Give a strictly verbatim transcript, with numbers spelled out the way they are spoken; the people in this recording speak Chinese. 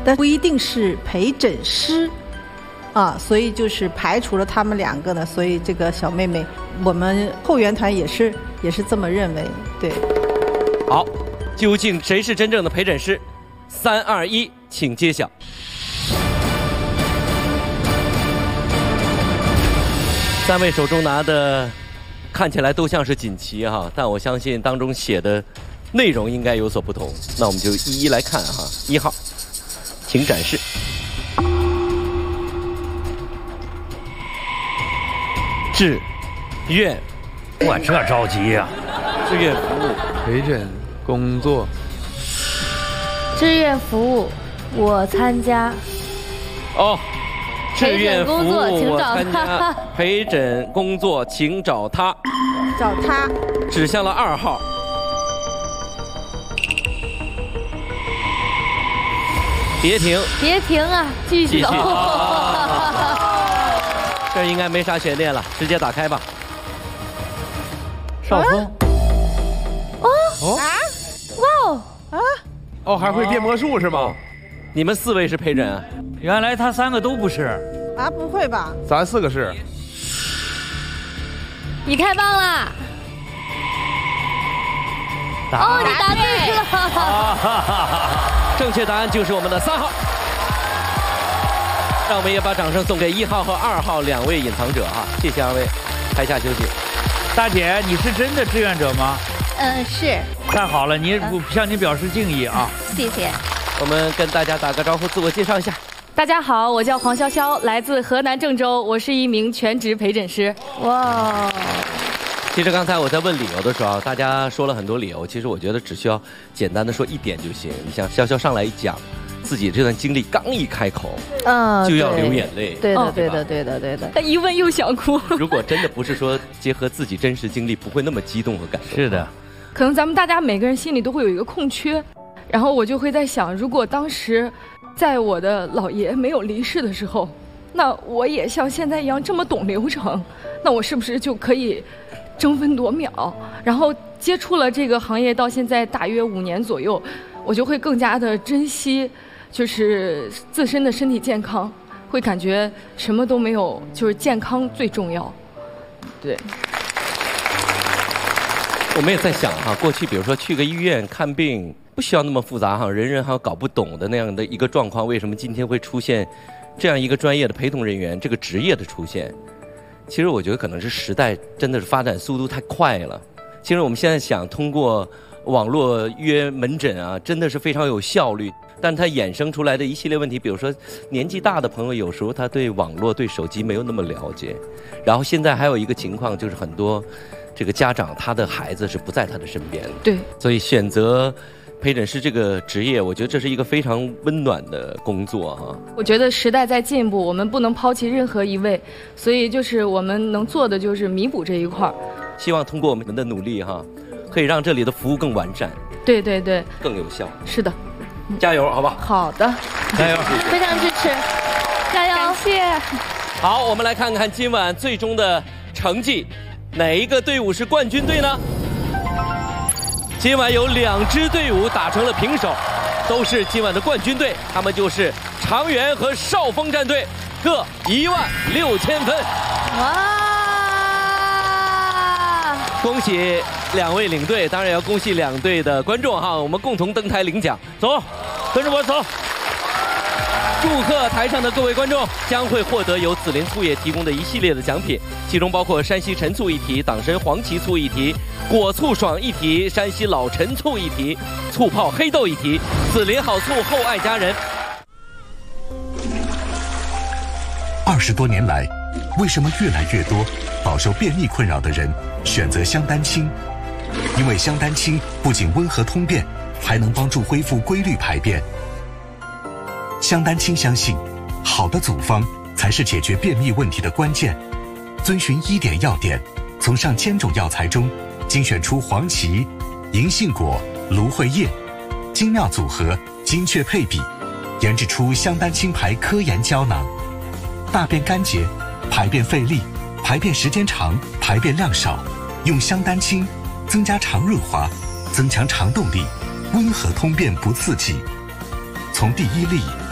但不一定是陪诊师啊，所以就是排除了他们两个呢。所以这个小妹妹，我们后援团也是也是这么认为。对， 好，究竟谁是真正的陪诊师？三二一，请揭晓。三位手中拿的看起来都像是锦旗哈，但我相信当中写的内容应该有所不同。那我们就一一来看哈。一号，请展示。志愿， 我这着急呀、 啊！志愿服务， 陪诊工作。 志愿服务，我参加。 哦。志愿服务， 我参加陪诊工作，请找他。 找他， 指向了二号。别停！ 别停啊！继续走。 啊、这应该没啥悬念了，直接打开吧。 邵峰。 哦哦啊！哇哦啊！哦，还会变魔术是吗？ 你们四位是陪诊啊？ 原来他三个都不是啊？不会吧？ 咱四个是。 你太棒了！哦，你答对了！正确答案就是我们的三号。让我们也把掌声送给一号和二号两位隐藏者哈，谢谢二位，台下休息。 大姐，你是真的志愿者吗？ 嗯，是。 太好了，你向你表示敬意啊！ 谢谢。 我们跟大家打个招呼，自我介绍一下。 大家好，我叫黄潇潇，来自河南郑州，我是一名全职陪诊师。哇！ 其实刚才我在问理由的时候，大家说了很多理由，其实我觉得只需要简单的说一点就行。你像潇潇上来一讲自己这段经历，刚一开口，嗯，就要流眼泪。 对的，对的，对的，对的。 他一问又想哭。 如果真的不是说结合自己真实经历，不会那么激动和感动。 是的。 可能咱们大家每个人心里都会有一个空缺，然后我就会在想，如果当时在我的姥爷没有离世的时候，那我也像现在一样这么懂流程，那我是不是就可以争分夺秒？然后接触了这个行业到现在大约五年左右，我就会更加的珍惜，就是自身的身体健康，会感觉什么都没有，就是健康最重要。对。 我们也在想哈，过去比如说去个医院看病，不需要那么复杂哈，人人还搞不懂的那样的一个状况，为什么今天会出现这样一个专业的陪同人员这个职业的出现？其实我觉得可能是时代真的是发展速度太快了。其实我们现在想通过网络约门诊啊，真的是非常有效率，但它衍生出来的一系列问题，比如说年纪大的朋友有时候他对网络对手机没有那么了解，然后现在还有一个情况就是很多这个家长他的孩子是不在他的身边， 对， 所以选择陪诊师这个职业，我觉得这是一个非常温暖的工作哈。 我觉得时代在进步，我们不能抛弃任何一位，所以就是我们能做的就是弥补这一块。 希望通过我们的努力哈，可以让这里的服务更完善。 对对对， 更有效。 是的， 加油，好不好？ 好的， 加油， 非常支持，加油， 感谢。 好，我们来看看今晚最终的成绩。哪一个队伍是冠军队呢？今晚有两支队伍打成了平手，都是今晚的冠军队，他们就是长垣和少峰战队，各一万六千分。哇！恭喜两位领队，当然也要恭喜两队的观众哈，我们共同登台领奖，走，跟着我走。祝贺台上的各位观众将会获得由紫林醋业提供的一系列的奖品，其中包括山西陈醋一提、党参黄芪醋一提、果醋爽一提、山西老陈醋一提、醋泡黑豆一提、紫林好醋厚爱佳人。 二十多年来，为什么越来越多饱受便秘困扰的人选择香丹清？因为香丹清不仅温和通便，还能帮助恢复规律排便。香丹清相信，好的组方才是解决便秘问题的关键。遵循医典要点，从上千种药材中精选出黄芪、银杏果、芦荟叶，精妙组合，精确配比，研制出香丹清排科研胶囊。大便干结、排便费力、排便时间长、排便量少，用香丹清增加肠润滑，增强肠动力，温和通便不刺激。从第一粒